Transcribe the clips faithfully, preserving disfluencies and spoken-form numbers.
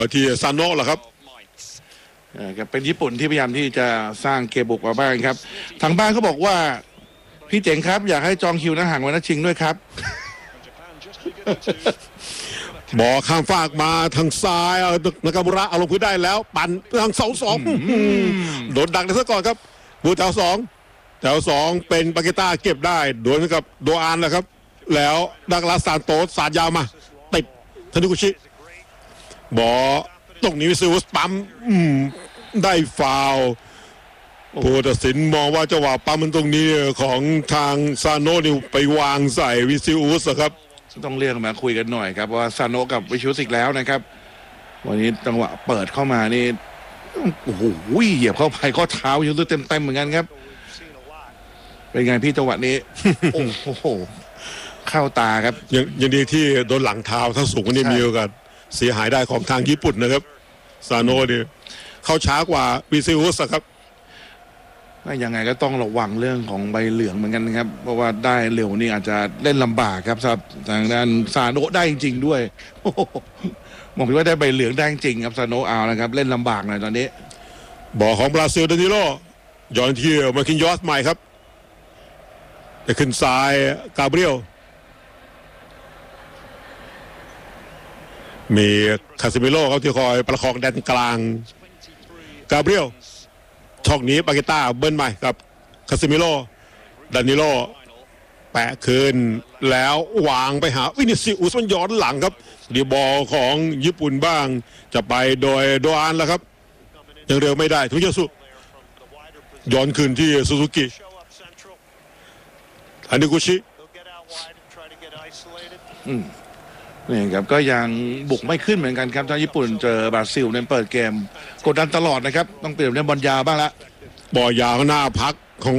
ที่ซานโนะเหรอครับเป็นญี่ปุ่นที่พยายามที่จะสร้างเกมบุกมาบ้างครับทางบ้านเขาบอกว่าพี่เจ๋งครับอยากให้จองคิวนะห่างวันนัดชิงด้วยครับบอลข้ามฟากมาทางซ้ายนากามุระเอาลงพื้นได้แล้วปั่นทางเสาสองโดนดักได้ซะก่อนครับบูแถวสองแถวสองเป็นปาเกต้าเก็บได้โดนกับโดอานแล้วครับแล้วดักลาสานโตสาดยาวมาติดธนิกุชิบอลตรงนี้วิซิอุสปั๊มได้ฟาวล์ผู้ตัดสินมองว่าจังหวะปั๊มมันตรงนี้ของทางซาโนะนี่ไปวางใส่วิซิอุสครับต้องเรียกมาคุยกันหน่อยครับว่าซาโนะกับวิซิอุสอีกแล้วนะครับวันนี้จังหวะเปิดเข้ามานี่โอ้โหเหยียบเข้าไปข้อเท้าวิซิอุสเต็มเต็มเหมือนกันครับเป็นไงพี่จังหวะนี้โอ้โหเข้าตาครับยังยังดีที่โดนหลังเท้าถ้าสูงนี่มีโอกาสเสียหายได้ของทางญี่ปุ่นนะครับซาโนะเนี่ยเข้าช้ากว่าวิซิอุสครับยังไงก็ต้องระวังเรื่องของใบเหลืองเหมือนกันนะครับเพราะว่าได้เร็วนี่อาจจะเล่นลำบากครับสำหรับทางด้านซาโนะได้จริงๆด้วยมองว่าได้ใบเหลืองได้จริงครับซาโนะเอานะครับเล่นลำบากหน่อยตอนนี้บอลของบราซิลดานิโลย้อนที่มาคินยอสใหม่ครับจะขึ้นซ้ายกาเบรียลมีคาซิเมโร่เขาที่คอยประคองแดนกลางกาเบรียลช่องนี้ปาเกต้าเบิ้ลใหม่กับคาซิเมโร่ดานิโลแปะคืนแล้ววางไปหาวินิซิอุสมันย้อนหลังครับดีบอลของญี่ปุ่นบ้างจะไปโดยโดอานแล้วครับยังเร็วไม่ได้ทุกยสุย้อนคืนที่ซูซูกิอันนี้กุชินี่ครับก็ยังบุกไม่ขึ้นเหมือนกันครับทางญี่ปุ่นเจอบราซิลในเปิดเกมกดดันตลอดนะครับต้องเปลี่ยนเล่นบอลยาวบ้างละบอลยาวหน้าพักของ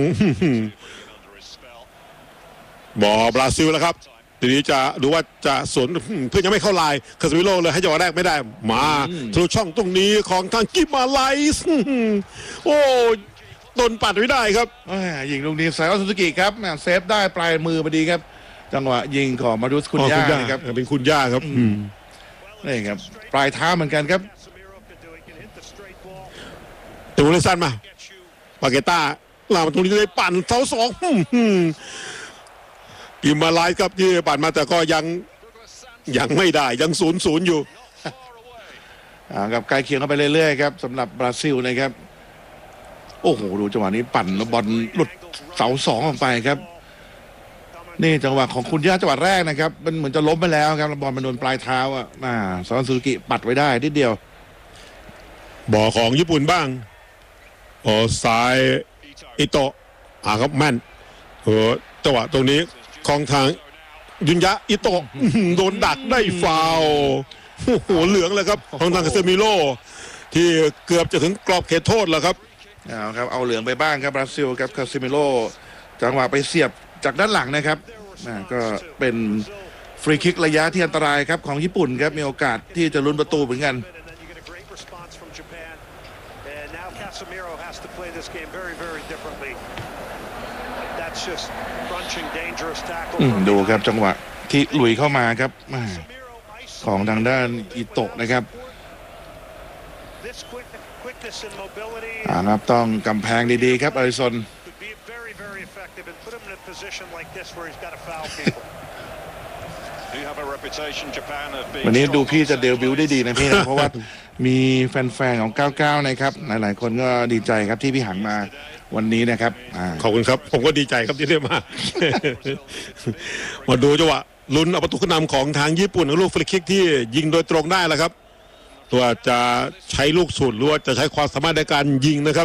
บอลบราซิลแล้วครับทีนี้จะดูว่าจะสวนเพื่อยังไม่เข้าลายคาสมิโลเลยให้จังหวะแรกไม่ได้มาทะลุช่องตรงนี้ของทางกิมาไลส์โอ้ต้นปัดไม่ได้ครับยิงลูกนี้ไซออซูซูกิครับเซฟได้ปลายมือพอดีครับจังหวะยิงของมาดุสคุณย่าครับเป็นคุณย่าครับนี่ครับปลายเท้าเหมือนกันครับตูเลสันมาปาเกต้าลามาตรงนี้เลยปั่นเสาสองกิมาไลส์ครับที่ปั่นมาแต่ก็ยังยังไม่ได้ยังศูนย์ศูนย์อยู่กับใกล้เคียงเข้าไปเรื่อยๆครับสำหรับบราซิลนะครับโอ้โหดูจังหวะนี้ปั่นบอลหลุดเสาสองออกไปครับนี่จังหวะของคุณย่าจังหวะแรกนะครับมันเหมือนจะล้มไปแล้วครับบอลมันโดนปลายเท้าอ่ะอ่าซอนซูกิปัดไว้ได้นิดเดียวบอลของญี่ปุ่นบ้างโอ้ซ้ายอิโตะอ่าครับแม่นโอ้จังหวะตรงนี้ของทางยุนยะอิโตะโดนดักได้ฟาวโอ้โหเหลืองเลยครับของทางคาเซมิโลที่เกือบจะถึงกรอบเขตโทษแล้วครับเอาครับเอาเหลืองไปบ้างครับบราซิลครับคาเซมิโลจังหวะไปเสียบจากด้านหลังนะครับก็เป็นฟรีคิกระยะที่อันตรายครับของญี่ปุ่นครับมีโอกาสที่จะลุ้นประตูเหมือนกันดูครับจังหวะที่ลุยเข้ามาครับของทางด้านอิโตะนะครับอ่าครับต้องกำแพงดีๆครับอาริซอนวันนี้ดูพี่จะเดบิวต์ได้ดีนะพี่นะเพราะว่ามีแฟนๆของเก้าสิบเก้านะครับหลายๆคนก็ดีใจครับที่พี่หันมาวันนี้นะครับขอบคุณครับผมก็ดีใจครับที่ได้มามาดูจังหวะลุ้นเอาประตูขึ้นนำของทางญี่ปุ่นลูกฟรีคิกที่ยิงโดยตรงได้แล้วครับตัวจะใช้ลูกสูดหรือว่าจะใช้ความสามารถในการยิงนะครับ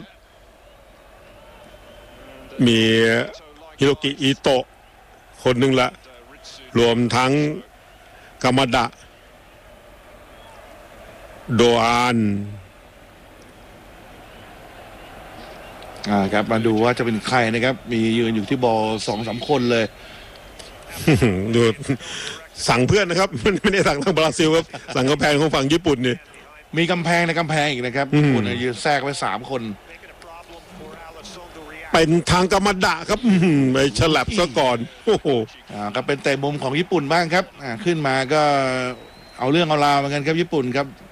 มีฮิโรกิอิโตะคนหนึ่งละรวมทั้งกามาดะโดอานอ่าครับมาดูว่าจะเป็นใครนะครับมียืนอยู่ที่บอลสองสามคนเลยดูสั่งเพื่อนนะครับไม่ได้สั่งทางบราซิลครับสั่งกำแพงของฝั่งญี่ปุ่นนี่มีกำแพงในกำแพงอีกนะครับญี่ปุ่นยืนแทรกไว้สามคนเป็นทางกามาดะครับไปฉลับซะก่อนโอ้โหอ่าก็เป็นเตะมุมของญี่ปุ่นบ้างครับอ่าขึ้นมาก็เอาเรื่องเอาราวเหมือนกันครับญี่ปุ่นครับ